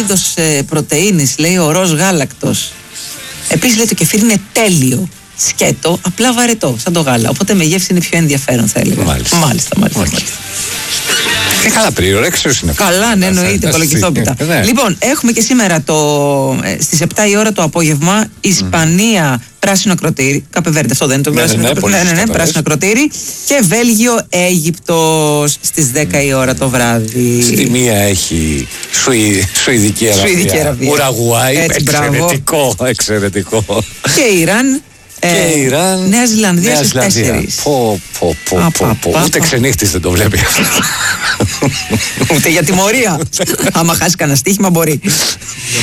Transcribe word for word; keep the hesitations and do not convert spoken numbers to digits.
είδος ε, πρωτεΐνης, λέει ο ροζ γάλακτος. Επίσης λέει το κεφίρι είναι τέλειο. Σκέτο, απλά βαρετό, σαν το γάλα. Οπότε με γεύση είναι πιο ενδιαφέρον, θα έλεγα. Μάλιστα. Μάλιστα, μάλιστα. Okay. μάλιστα. Και καλά, περιορέξεως είναι. Καλά, ναι, εννοείται, κολοκυθόπιτα. Ναι. Λοιπόν, έχουμε και σήμερα το, ε, στις επτά η ώρα το απόγευμα, Ισπανία, mm. πράσινο ακροτήρι. Καπεβέρντε, αυτό δεν είναι το ναι, πράσινο ναι, ακροτήρι. Ναι, ναι, ναι, ναι, πράσινο ακροτήρι. Και Βέλγιο, Αίγυπτος στις δέκα η ώρα το βράδυ. Στη μία έχει Σουη, Σουηδική Αραβία. Σουηδική Αραβία. Ουραγουάη. Έτσι, εξαιρετικό, εξαιρετικό. Και Ιράν. Και ε, Ιράν. Νέα Ζηλανδία στις τέσσερις. Πω, πω, πω, πω, πω. Ούτε ξενύχτης δεν το βλέπει αυτό. Ούτε για τιμωρία. Άμα χάσει κανένα στοίχημα μπορεί.